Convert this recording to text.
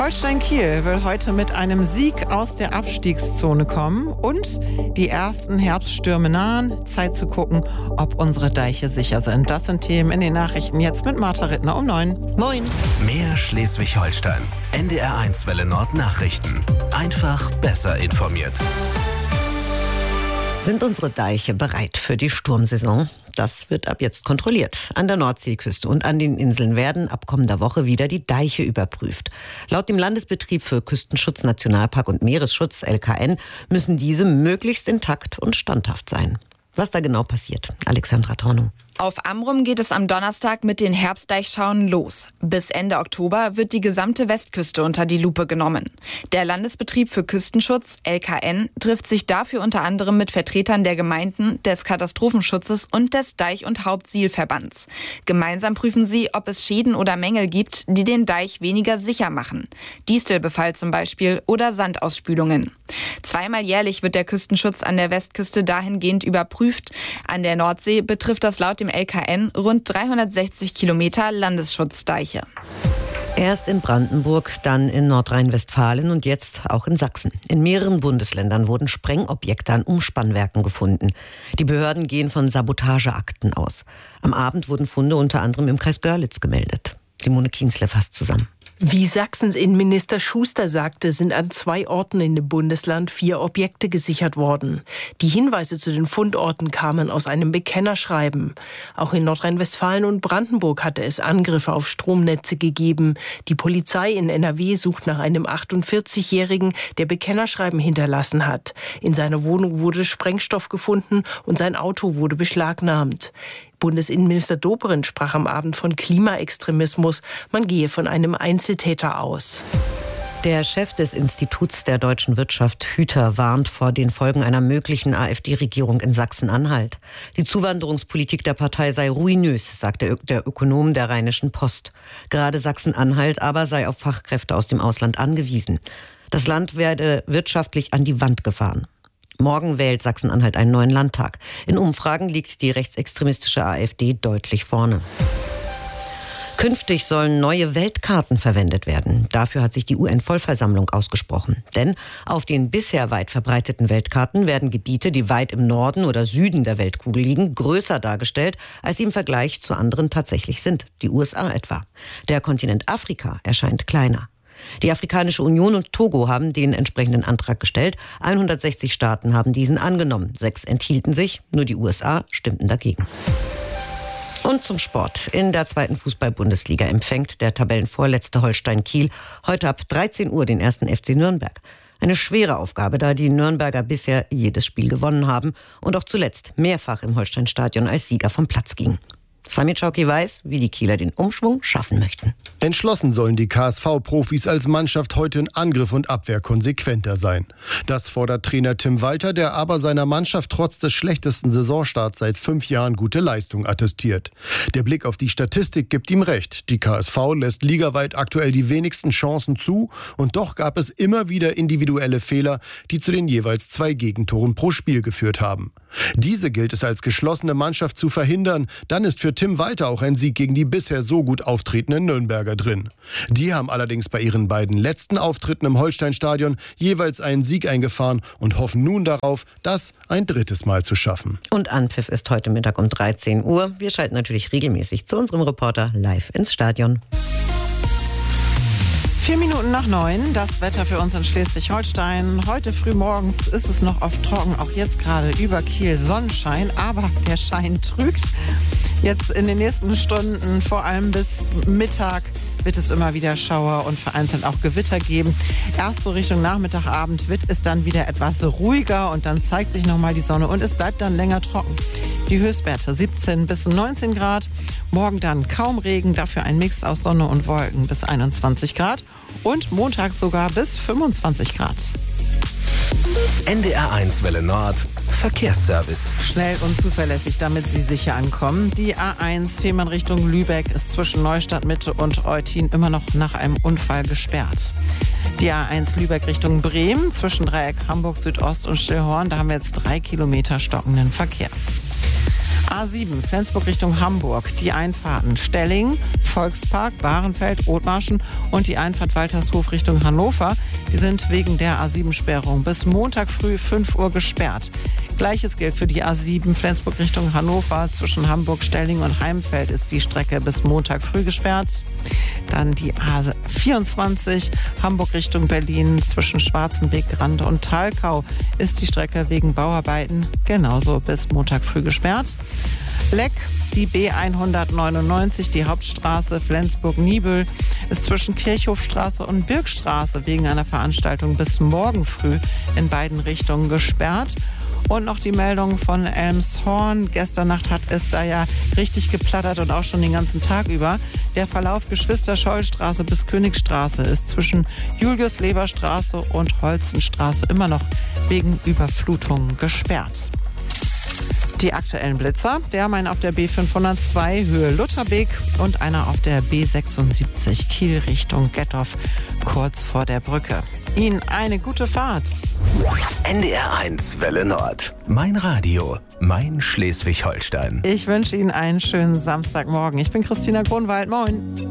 Holstein Kiel will heute mit einem Sieg aus der Abstiegszone kommen und die ersten Herbststürme nahen. Zeit zu gucken, ob unsere Deiche sicher sind. Das sind Themen in den Nachrichten jetzt mit Martha Rittner um 9. Moin. Mehr Schleswig-Holstein. NDR1 Welle Nord Nachrichten. Einfach besser informiert. Sind unsere Deiche bereit für die Sturmsaison? Das wird ab jetzt kontrolliert. An der Nordseeküste und an den Inseln werden ab kommender Woche wieder die Deiche überprüft. Laut dem Landesbetrieb für Küstenschutz, Nationalpark und Meeresschutz, LKN, müssen diese möglichst intakt und standhaft sein. Was da genau passiert? Alexandra Tornow. Auf Amrum geht es am Donnerstag mit den Herbstdeichschauen los. Bis Ende Oktober wird die gesamte Westküste unter die Lupe genommen. Der Landesbetrieb für Küstenschutz, LKN, trifft sich dafür unter anderem mit Vertretern der Gemeinden, des Katastrophenschutzes und des Deich- und Hauptsielverbands. Gemeinsam prüfen sie, ob es Schäden oder Mängel gibt, die den Deich weniger sicher machen. Distelbefall zum Beispiel oder Sandausspülungen. Zweimal jährlich wird der Küstenschutz an der Westküste dahingehend überprüft. An der Nordsee betrifft das laut dem LKN rund 360 Kilometer Landesschutzdeiche. Erst in Brandenburg, dann in Nordrhein-Westfalen und jetzt auch in Sachsen. In mehreren Bundesländern wurden Sprengobjekte an Umspannwerken gefunden. Die Behörden gehen von Sabotageakten aus. Am Abend wurden Funde unter anderem im Kreis Görlitz gemeldet. Simone Kienzle fasst zusammen. Wie Sachsens Innenminister Schuster sagte, sind an 2 Orten in dem Bundesland 4 Objekte gesichert worden. Die Hinweise zu den Fundorten kamen aus einem Bekennerschreiben. Auch in Nordrhein-Westfalen und Brandenburg hatte es Angriffe auf Stromnetze gegeben. Die Polizei in NRW sucht nach einem 48-Jährigen, der Bekennerschreiben hinterlassen hat. In seiner Wohnung wurde Sprengstoff gefunden und sein Auto wurde beschlagnahmt. Bundesinnenminister Dobrindt sprach am Abend von Klimaextremismus. Man gehe von einem Einzeltäter aus. Der Chef des Instituts der deutschen Wirtschaft, Hüter, warnt vor den Folgen einer möglichen AfD-Regierung in Sachsen-Anhalt. Die Zuwanderungspolitik der Partei sei ruinös, sagte der Ökonom der Rheinischen Post. Gerade Sachsen-Anhalt aber sei auf Fachkräfte aus dem Ausland angewiesen. Das Land werde wirtschaftlich an die Wand gefahren. Morgen wählt Sachsen-Anhalt einen neuen Landtag. In Umfragen liegt die rechtsextremistische AfD deutlich vorne. Künftig sollen neue Weltkarten verwendet werden. Dafür hat sich die UN-Vollversammlung ausgesprochen. Denn auf den bisher weit verbreiteten Weltkarten werden Gebiete, die weit im Norden oder Süden der Weltkugel liegen, größer dargestellt, als sie im Vergleich zu anderen tatsächlich sind. Die USA etwa. Der Kontinent Afrika erscheint kleiner. Die Afrikanische Union und Togo haben den entsprechenden Antrag gestellt. 160 Staaten haben diesen angenommen. 6 enthielten sich, nur die USA stimmten dagegen. Und zum Sport. In der 2. Fußball-Bundesliga empfängt der Tabellenvorletzte Holstein Kiel heute ab 13 Uhr den 1. FC Nürnberg. Eine schwere Aufgabe, da die Nürnberger bisher jedes Spiel gewonnen haben und auch zuletzt mehrfach im Holsteinstadion als Sieger vom Platz gingen. Sami Czauki weiß, wie die Kieler den Umschwung schaffen möchten. Entschlossen sollen die KSV-Profis als Mannschaft heute in Angriff und Abwehr konsequenter sein. Das fordert Trainer Tim Walter, der aber seiner Mannschaft trotz des schlechtesten Saisonstarts seit 5 Jahren gute Leistung attestiert. Der Blick auf die Statistik gibt ihm recht. Die KSV lässt ligaweit aktuell die wenigsten Chancen zu und doch gab es immer wieder individuelle Fehler, die zu den jeweils 2 Gegentoren pro Spiel geführt haben. Diese gilt es als geschlossene Mannschaft zu verhindern. Dann ist für Tim Walter auch ein Sieg gegen die bisher so gut auftretenden Nürnberger drin. Die haben allerdings bei ihren beiden letzten Auftritten im Holsteinstadion jeweils einen Sieg eingefahren und hoffen nun darauf, das ein 3. Mal zu schaffen. Und Anpfiff ist heute Mittag um 13 Uhr. Wir schalten natürlich regelmäßig zu unserem Reporter live ins Stadion. 4 Minuten nach 9, das Wetter für uns in Schleswig-Holstein. Heute früh morgens ist es noch oft trocken, auch jetzt gerade über Kiel Sonnenschein, aber der Schein trügt. Jetzt in den nächsten Stunden, vor allem bis Mittag, wird es immer wieder Schauer und vereinzelt auch Gewitter geben. Erst so Richtung Nachmittag, Abend wird es dann wieder etwas ruhiger und dann zeigt sich nochmal die Sonne und es bleibt dann länger trocken. Die Höchstwerte 17 bis 19 Grad. Morgen dann kaum Regen, dafür ein Mix aus Sonne und Wolken bis 21 Grad. Und Montag sogar bis 25 Grad. NDR1 Welle Nord Verkehrsservice. Schnell und zuverlässig, damit Sie sicher ankommen. Die A1 Fehmarn Richtung Lübeck ist zwischen Neustadt Mitte und Eutin immer noch nach einem Unfall gesperrt. Die A1 Lübeck Richtung Bremen zwischen Dreieck Hamburg Südost und Stillhorn, da haben wir jetzt 3 Kilometer stockenden Verkehr. A7 Flensburg Richtung Hamburg. Die Einfahrten Stelling, Volkspark, Bahrenfeld, Othmarschen und die Einfahrt Waltershof Richtung Hannover. Die sind wegen der A7-Sperrung bis Montag früh 5 Uhr gesperrt. Gleiches gilt für die A7 Flensburg Richtung Hannover. Zwischen Hamburg, Stelling und Heimfeld ist die Strecke bis Montag früh gesperrt. Dann die A24 Hamburg Richtung Berlin. Zwischen Schwarzenbeck, Grande und Thalkau ist die Strecke wegen Bauarbeiten genauso bis Montag früh gesperrt. Leck, die B199, die Hauptstraße Flensburg-Niebüll, ist zwischen Kirchhofstraße und Birkstraße wegen einer Veranstaltung bis morgen früh in beiden Richtungen gesperrt. Und noch die Meldung von Elmshorn. Gestern Nacht hat es da ja richtig geplattert und auch schon den ganzen Tag über. Der Verlauf Geschwister-Scholl-Straße bis Königstraße ist zwischen Julius-Leber-Straße und Holzenstraße immer noch wegen Überflutungen gesperrt. Die aktuellen Blitzer, wir haben einen auf der B502 Höhe Lutherbeek und einer auf der B76 Kiel Richtung Gettorf kurz vor der Brücke. Ihnen eine gute Fahrt. NDR 1 Welle Nord. Mein Radio, mein Schleswig-Holstein. Ich wünsche Ihnen einen schönen Samstagmorgen. Ich bin Christina Grunwald. Moin.